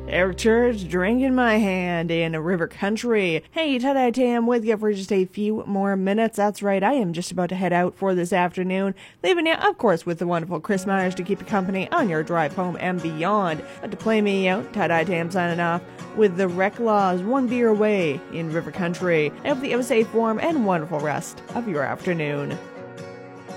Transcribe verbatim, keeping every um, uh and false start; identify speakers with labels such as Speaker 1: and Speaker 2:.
Speaker 1: Eric Church, Drink in My Hand in River Country. Hey, Tie-Dye Tam with you for just a few more minutes. That's right, I am just about to head out for this afternoon, leaving you, of course, with the wonderful Chris Myers to keep you company on your drive home and beyond. But to play me out, Tie-Dye Tam signing off with the Wreck Laws, One Beer Away in River Country. I hope that you have a safe, warm, and wonderful rest of your afternoon.